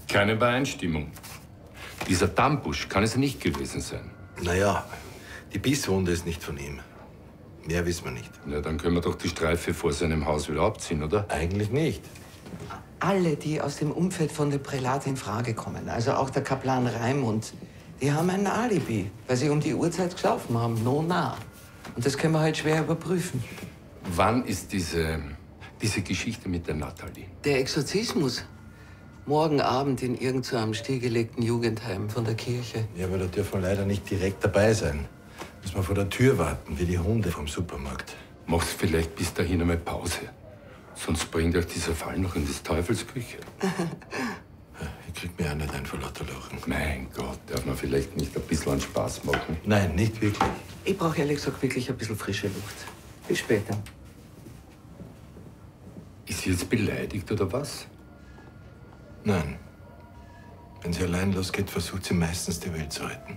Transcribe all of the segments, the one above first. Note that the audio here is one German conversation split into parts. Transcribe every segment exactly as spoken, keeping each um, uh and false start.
Keine Übereinstimmung. Dieser Dammbusch kann es nicht gewesen sein. Naja, die Bisswunde ist nicht von ihm. Mehr wissen wir nicht. Na, dann können wir doch die Streife vor seinem Haus wieder abziehen, oder? Eigentlich nicht. Alle, die aus dem Umfeld von dem Prälat in Frage kommen, also auch der Kaplan Raimund, die haben ein Alibi, weil sie um die Uhrzeit geschlafen haben, no nah. Und das können wir halt schwer überprüfen. Wann ist diese, diese Geschichte mit der Natalie? Der Exorzismus. Morgen Abend in irgend so einem stillgelegten Jugendheim von der Kirche. Ja, aber da dürfen wir leider nicht direkt dabei sein. Müssen wir vor der Tür warten, wie die Hunde vom Supermarkt. Mach's vielleicht bis dahin einmal Pause. Sonst bringt euch dieser Fall noch in des Teufels Küche. Ich krieg mir auch nicht ein vor lauter Lachen. Mein Gott, darf man vielleicht nicht ein bisschen an Spaß machen? Nein, nicht wirklich. Ich brauche ehrlich gesagt wirklich ein bisschen frische Luft. Bis später. Ist sie jetzt beleidigt oder was? Nein. Wenn sie allein losgeht, versucht sie meistens, die Welt zu retten.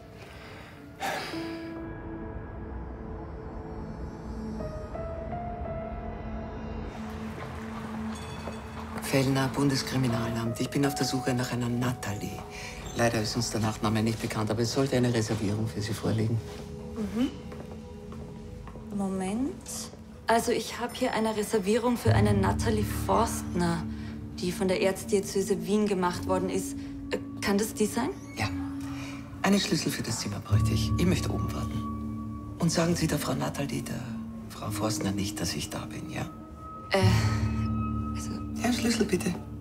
Fellner, Bundeskriminalamt. Ich bin auf der Suche nach einer Natalie. Leider ist uns der Nachname nicht bekannt, aber es sollte eine Reservierung für Sie vorliegen. Mhm. Moment. Also ich habe hier eine Reservierung für eine Natalie Forstner, die von der Erzdiözese Wien gemacht worden ist. Äh, kann das die sein? Ja. Einen Schlüssel für das Zimmer bräuchte ich. Ich möchte oben warten. Und sagen Sie der Frau Natalie, der Frau Forstner, nicht, dass ich da bin, ja? Äh, Ja, Schlüssel bitte.